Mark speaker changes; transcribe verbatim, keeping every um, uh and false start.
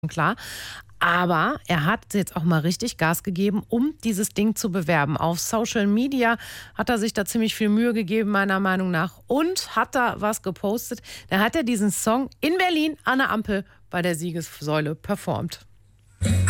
Speaker 1: klar. Aber er hat jetzt auch mal richtig Gas gegeben, um dieses Ding zu bewerben. Auf Social Media hat er sich da ziemlich viel Mühe gegeben, meiner Meinung nach. Und hat da was gepostet. Da hat er diesen Song in Berlin an der Ampel bei der Siegessäule performt.